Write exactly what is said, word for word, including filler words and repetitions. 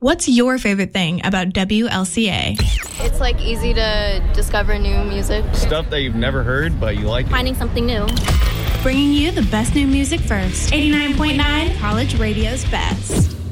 What's your favorite thing about W L C A? It's like easy to discover new music. Stuff that you've never heard, but you like it. Finding something new. Bringing you the best new music first. eighty-nine point nine, College Radio's best.